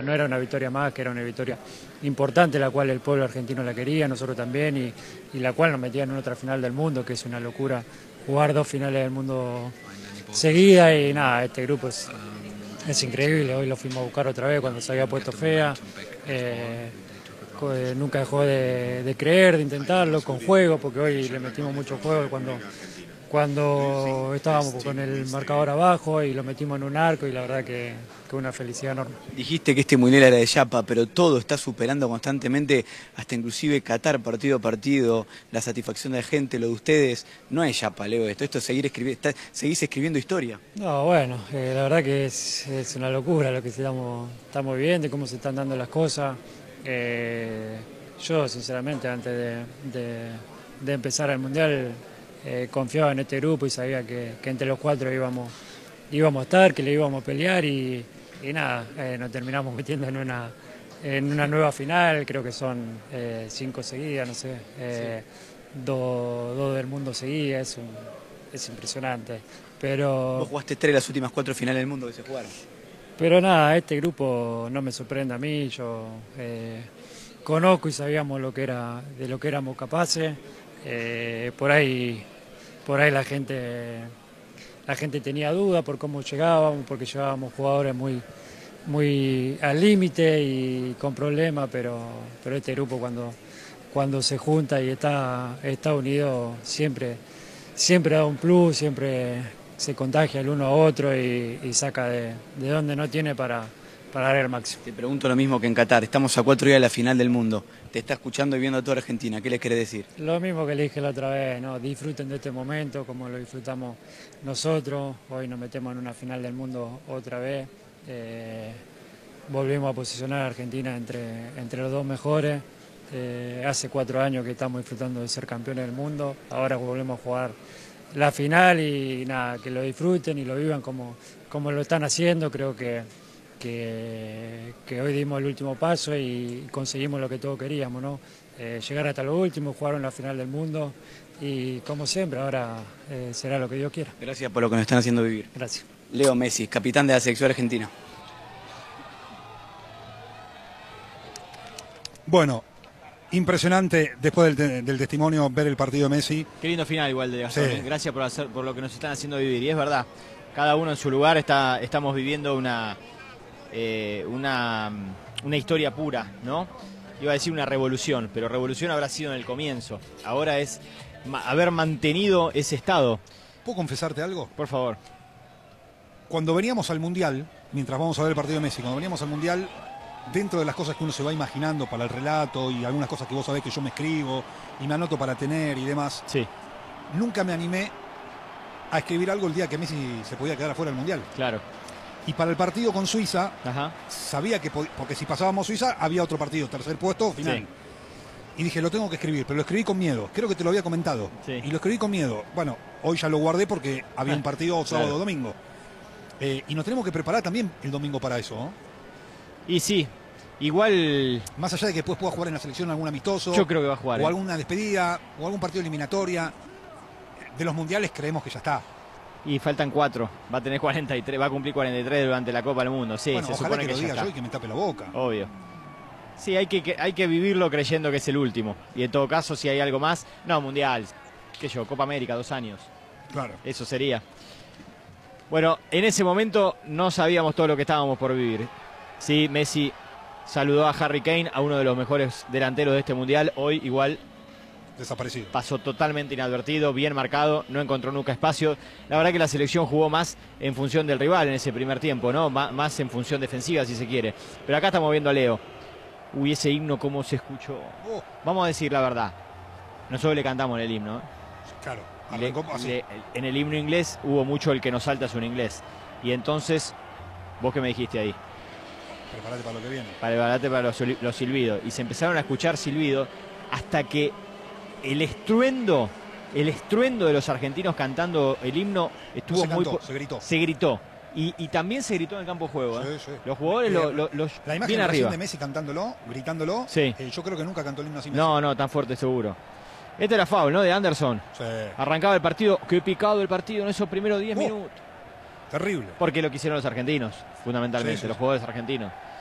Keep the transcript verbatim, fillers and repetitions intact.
no era una victoria más, que era una victoria importante, la cual el pueblo argentino la quería, nosotros también, y, y la cual nos metía en otra final del mundo, que es una locura jugar dos finales del mundo seguidas. Y nada, este grupo es, es increíble. Hoy lo fuimos a buscar otra vez cuando se había puesto fea. Eh, nunca dejó de, de creer, de intentarlo con juego, porque hoy le metimos mucho juego cuando, cuando estábamos con el marcador abajo y lo metimos en un arco, y la verdad que, que una felicidad enorme. Dijiste que este mundial era de Yapa, pero todo está superando constantemente, hasta inclusive Qatar partido a partido, la satisfacción de la gente, lo de ustedes. No es Yapa, Leo, esto, esto es seguir escribiendo, está, seguís escribiendo historia. No, bueno, eh, la verdad que es, es una locura lo que estamos, estamos viviendo y cómo se están dando las cosas. Eh, yo sinceramente antes de, de, de empezar el Mundial eh, confiaba en este grupo y sabía que, que entre los cuatro íbamos, íbamos a estar, que le íbamos a pelear, y, y nada, eh, nos terminamos metiendo en una, en una nueva final. Creo que son eh, cinco seguidas, no sé, eh, sí. dos, dos del mundo seguidas, es, un, es impresionante. Pero, vos jugaste tres de las últimas cuatro finales del mundo que se jugaron. Pero nada, este grupo no me sorprende a mí. Yo eh, conozco y sabíamos lo que era, de lo que éramos capaces. Eh, por ahí, por ahí la gente, la gente tenía dudas por cómo llegábamos, porque llevábamos jugadores muy, muy al límite y con problemas, pero, pero este grupo cuando, cuando se junta y está, está unido siempre, siempre da un plus, siempre se contagia el uno a otro y, y saca de, de donde no tiene para, para dar el máximo. Te pregunto lo mismo que en Qatar, estamos a cuatro días de la final del mundo, te está escuchando y viendo a toda Argentina, ¿qué les querés decir? Lo mismo que le dije la otra vez, ¿no? Disfruten de este momento como lo disfrutamos nosotros. Hoy nos metemos en una final del mundo otra vez, eh, volvimos a posicionar a Argentina entre, entre los dos mejores. Eh, hace cuatro años que estamos disfrutando de ser campeones del mundo, ahora volvemos a jugar la final y nada, que lo disfruten y lo vivan como, como lo están haciendo. Creo que, que, que hoy dimos el último paso y conseguimos lo que todos queríamos, ¿no? Eh, llegar hasta lo último, jugar en la final del mundo y como siempre, ahora eh, será lo que Dios quiera. Gracias por lo que nos están haciendo vivir. Gracias. Leo Messi, capitán de la selección argentina. Bueno, impresionante después del, del testimonio ver el partido de Messi. Qué lindo final igual de Gastón. Sí. Gracias por, hacer, por lo que nos están haciendo vivir. Y es verdad, cada uno en su lugar está, estamos viviendo una, eh, una, una historia pura, ¿no? Iba a decir una revolución, pero revolución habrá sido en el comienzo. Ahora es ma haber mantenido ese estado. ¿Puedo confesarte algo? Por favor. Cuando veníamos al Mundial, mientras vamos a ver el partido de Messi, cuando veníamos al Mundial, dentro de las cosas que uno se va imaginando para el relato y algunas cosas que vos sabés que yo me escribo y me anoto para tener y demás, sí. Nunca me animé a escribir algo el día que Messi se podía quedar afuera del Mundial. Claro. Y para el partido con Suiza, Ajá. sabía que, porque si pasábamos Suiza, había otro partido, tercer puesto, final. Sí. Y dije, lo tengo que escribir, pero lo escribí con miedo. Creo que te lo había comentado. Sí. Y lo escribí con miedo. Bueno, hoy ya lo guardé porque había un partido sábado o domingo. Eh, y nos tenemos que preparar también el domingo para eso, ¿no? Y sí, igual... Más allá de que después pueda jugar en la selección algún amistoso. Yo creo que va a jugar. O ¿eh? alguna despedida, o algún partido eliminatoria. De los mundiales creemos que ya está. Y faltan cuatro. Va a tener cuarenta y tres, va a cumplir cuarenta y tres durante la Copa del Mundo. Sí, bueno, se ojalá supone que, que lo ya diga está. yo y que me tape la boca. Obvio. Sí, hay que, que, hay que vivirlo creyendo que es el último. Y en todo caso, si hay algo más, no, mundial, qué sé yo, Copa América, dos años. Claro. Eso sería. Bueno, en ese momento no sabíamos todo lo que estábamos por vivir. Sí, Messi saludó a Harry Kane, a uno de los mejores delanteros de este mundial. Hoy igual desaparecido. Pasó totalmente inadvertido, bien marcado, no encontró nunca espacio. La verdad que la selección jugó más en función del rival en ese primer tiempo, ¿no? M más en función defensiva, si se quiere. Pero acá estamos viendo a Leo. Uy, ese himno cómo se escuchó. Oh. Vamos a decir la verdad. Nosotros le cantamos en el himno. ¿eh? Claro. Le, le, en el himno inglés hubo mucho el que nos salta es un inglés. Y entonces, ¿vos qué me dijiste ahí? Preparate para lo que viene. Preparate para los, los silbidos. Y se empezaron a escuchar silbidos hasta que el estruendo, el estruendo de los argentinos cantando el himno estuvo no se muy... cantó, se gritó. Se gritó. Y, y también se gritó en el campo de juego. ¿eh? Sí, sí. Los jugadores eh, lo, lo, los la imagen bien arriba. de Messi cantándolo, gritándolo. Sí. Eh, yo creo que nunca cantó el himno así. No, no, tan fuerte seguro. Este era foul, ¿no? De Anderson. Sí. Arrancaba el partido. Qué picado el partido en esos primeros diez oh, minutos. Terrible. Porque lo que hicieron los argentinos, fundamentalmente, sí, sí, los sí. jugadores argentinos.